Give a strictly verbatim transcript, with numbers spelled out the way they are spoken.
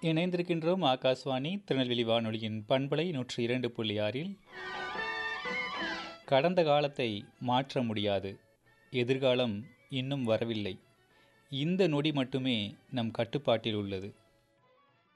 இணைந்திருக்கின்றோம் ஆகாஷ்வாணி திருநெல்வேலி வானொலியின் பண்பலை நூற்றி இரண்டு புள்ளி ஆறில். கடந்த காலத்தை மாற்ற முடியாது, எதிர்காலம் இன்னும் வரவில்லை, இந்த நொடி மட்டுமே நம் கட்டுப்பாட்டில் உள்ளது.